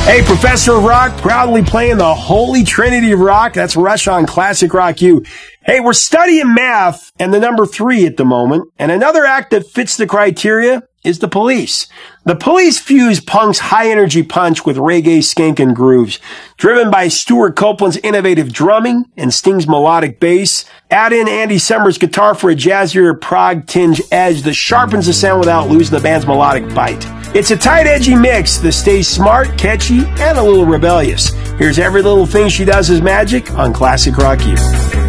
Hey, Professor of Rock, proudly playing the Holy Trinity of Rock. That's Rush on Classic Rock U. Hey, we're studying math and the number 3 at the moment. And another act that fits the criteria is the Police. The Police fuse punk's high-energy punch with reggae skanking grooves. Driven by Stuart Copeland's innovative drumming and Sting's melodic bass, add in Andy Summers' guitar for a jazzier prog tinge edge that sharpens the sound without losing the band's melodic bite. It's a tight, edgy mix that stays smart, catchy, and a little rebellious. Here's Every Little Thing She Does Is Magic on Classic Rock U.